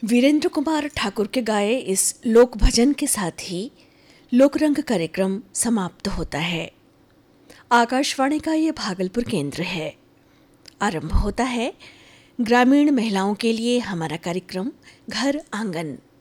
वीरेंद्र कुमार ठाकुर के गाए इस लोक भजन के साथ ही लोकरंग कार्यक्रम समाप्त होता है। आकाशवाणी का ये भागलपुर केंद्र है। आरंभ होता है ग्रामीण महिलाओं के लिए हमारा कार्यक्रम घर आंगन।